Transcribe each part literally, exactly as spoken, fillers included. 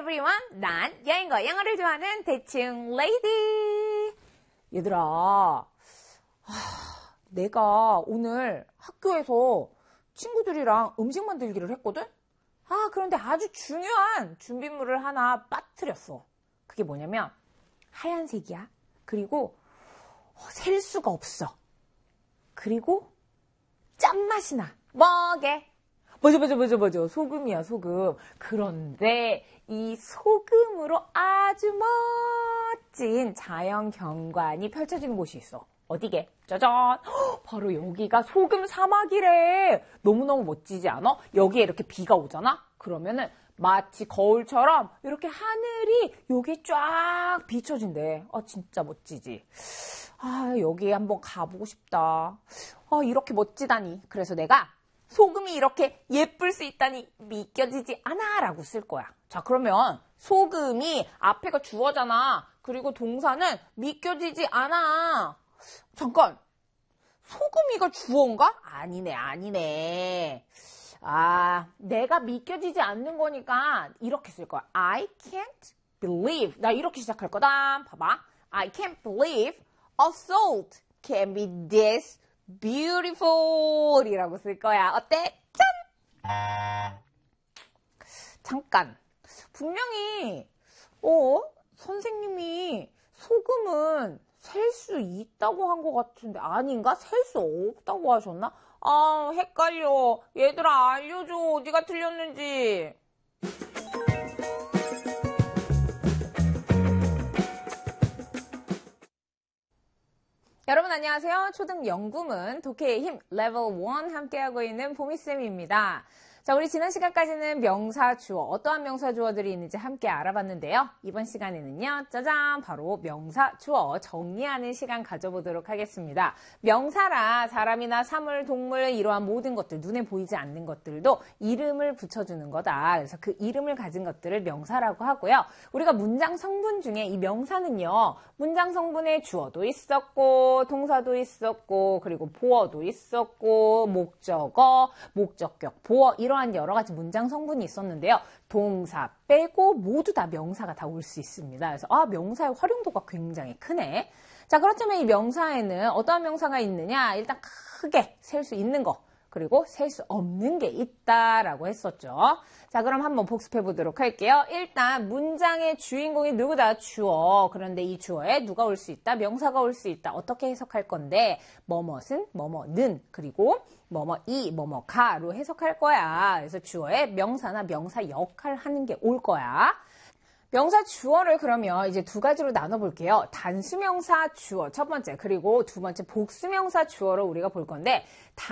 everyone. 난 여행과 영어를 좋아하는 대충 레이디. 얘들아, 하, 내가 오늘 학교에서 친구들이랑 음식 만들기를 했거든? 아, 그런데 아주 중요한 준비물을 하나 빠뜨렸어. 그게 뭐냐면 하얀색이야. 그리고 셀 수가 없어. 그리고 짠맛이 나. 뭐게? 맞아, 맞아, 맞아, 맞아. 소금이야, 소금. 그런데 이 소금으로 아주 멋진 자연 경관이 펼쳐지는 곳이 있어. 어디게? 짜잔! 헉, 바로 여기가 소금 사막이래. 너무너무 멋지지 않아? 여기에 이렇게 비가 오잖아? 그러면은 마치 거울처럼 이렇게 하늘이 여기 쫙 비춰진대. 아, 진짜 멋지지? 아, 여기 한번 가보고 싶다. 아, 이렇게 멋지다니. 그래서 내가 소금이 이렇게 예쁠 수 있다니 믿겨지지 않아 라고 쓸 거야. 자, 그러면 소금이 앞에가 주어잖아. 그리고 동사는 믿겨지지 않아. 잠깐, 소금이가 주어인가? 아니네, 아니네. 아, 내가 믿겨지지 않는 거니까 이렇게 쓸 거야. I can't believe. 나 이렇게 시작할 거다. 봐봐. I can't believe a salt can be this beautiful 이라고 쓸 거야. 어때? 짠! 잠깐. 분명히 어? 선생님이 소금은 셀 수 있다고 한 것 같은데 아닌가? 셀 수 없다고 하셨나? 아, 헷갈려. 얘들아, 알려줘. 어디가 틀렸는지. 여러분 안녕하세요. 초등 영구문 독해의 힘 레벨 일 함께하고 있는 보미쌤입니다. 자, 우리 지난 시간까지는 명사, 주어, 어떠한 명사, 주어들이 있는지 함께 알아봤는데요. 이번 시간에는요, 짜잔, 바로 명사, 주어 정리하는 시간 가져보도록 하겠습니다. 명사라 사람이나 사물, 동물, 이러한 모든 것들, 눈에 보이지 않는 것들도 이름을 붙여주는 거다. 그래서 그 이름을 가진 것들을 명사라고 하고요. 우리가 문장 성분 중에 이 명사는요, 문장 성분에 주어도 있었고, 동사도 있었고, 그리고 보어도 있었고, 목적어, 목적격, 보어, 이런 이러한 여러 가지 문장 성분이 있었는데요. 동사 빼고 모두 다 명사가 다 올 수 있습니다. 그래서 아, 명사의 활용도가 굉장히 크네. 자, 그렇다면 이 명사에는 어떠한 명사가 있느냐? 일단 크게 셀 수 있는 거, 그리고 셀 수 없는 게 있다라고 했었죠. 자, 그럼 한번 복습해 보도록 할게요. 일단 문장의 주인공이 누구다? 주어. 그런데 이 주어에 누가 올 수 있다? 명사가 올 수 있다. 어떻게 해석할 건데? 뭐뭇은, 뭐뭐는, 그리고 뭐뭐이, 뭐뭐가로 해석할 거야. 그래서 주어에 명사나 명사 역할 하는 게 올 거야. 명사 주어를 그러면 이제 두 가지로 나눠볼게요. 단수명사 주어 첫 번째, 그리고 두 번째 복수명사 주어를 우리가 볼 건데,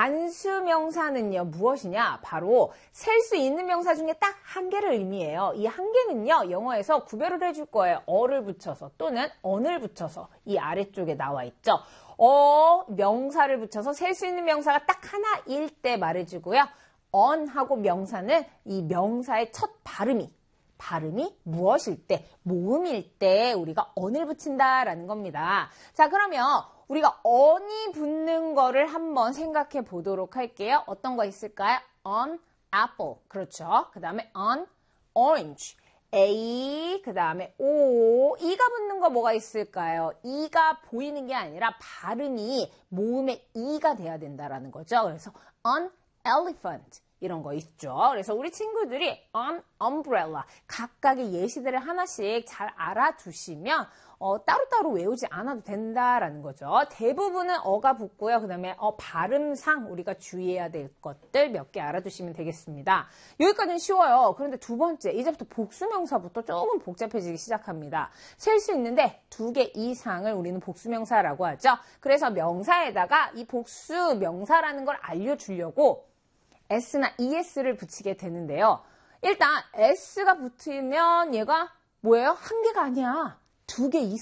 단수명사는요 무엇이냐? 바로 셀 수 있는 명사 중에 딱 한 개를 의미해요. 이 한 개는요 영어에서 구별을 해줄 거예요. 어를 붙여서 또는 on을 붙여서. 이 아래쪽에 나와 있죠. 어, 명사를 붙여서 셀 수 있는 명사가 딱 하나일 때 말해주고요. on하고 명사는 이 명사의 첫 발음이 발음이 무엇일 때, 모음일 때 우리가 on을 붙인다라는 겁니다. 자, 그러면 우리가 on이 붙는 거를 한번 생각해 보도록 할게요. 어떤 거 있을까요? on apple. 그렇죠. 그 다음에 on orange. A, 그 다음에 O, E가 붙는 거 뭐가 있을까요? E가 보이는 게 아니라 발음이 모음의 E가 돼야 된다라는 거죠. 그래서 on elephant. 이런 거 있죠. 그래서 우리 친구들이 on umbrella 각각의 예시들을 하나씩 잘 알아두시면 어, 따로따로 외우지 않아도 된다라는 거죠. 대부분은 어가 붙고요. 그 다음에 어, 발음상 우리가 주의해야 될 것들 몇 개 알아두시면 되겠습니다. 여기까지는 쉬워요. 그런데 두 번째, 이제부터 복수명사부터 조금 복잡해지기 시작합니다. 셀 수 있는데 두 개 이상을 우리는 복수명사라고 하죠. 그래서 명사에다가 이 복수명사라는 걸 알려주려고 S나 이에스를 붙이게 되는데요. 일단 S가 붙으면 얘가 뭐예요? 한 개가 아니야. 두 개 이상.